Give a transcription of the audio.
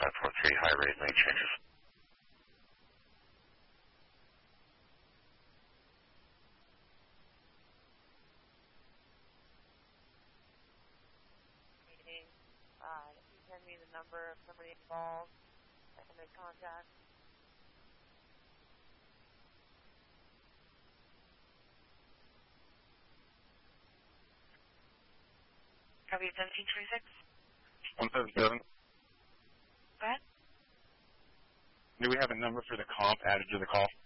543, high rate, lane changes. Meeting. If you send me the number of somebody involved, I can make contact. Copy 1726. 177. Go ahead. Do we have a number for the comp added to the call?